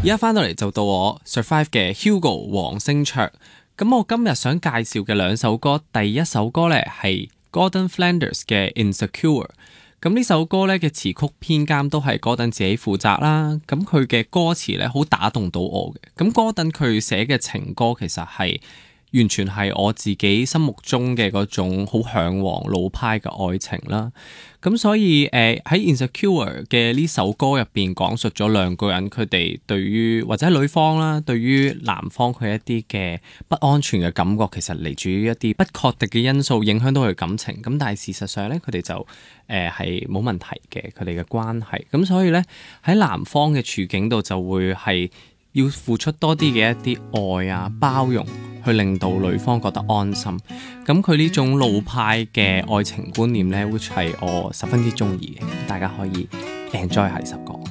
家翻到嚟就到我 Survive 嘅 Hugo 黃星卓。咁我今日想介紹嘅兩首歌，第一首歌咧係 Gordon Flanders 嘅 Insecure。咁呢首歌咧嘅詞曲編監都係 Gordon 自己負責啦。咁佢嘅歌詞咧好打動到我嘅。咁 Gordon 佢寫嘅情歌其實係完全係我自己心目中嘅嗰種好嚮往老派嘅愛情啦。咁所以喺 Insecure 嘅呢首歌入邊講述咗兩個人佢哋對於或者女方啦，對於男方佢一啲嘅不安全嘅感覺，其實嚟自於一啲不確定嘅因素影響到佢感情。咁但係事實上咧，佢哋就係冇問題嘅佢哋嘅關係。咁所以咧喺男方嘅處境度就會係要付出多啲嘅一啲愛啊包容，去令到女方覺得安心。咁佢呢種老派嘅愛情觀念呢，which 係我十分之中意嘅，大家可以 enjoy 下呢首歌。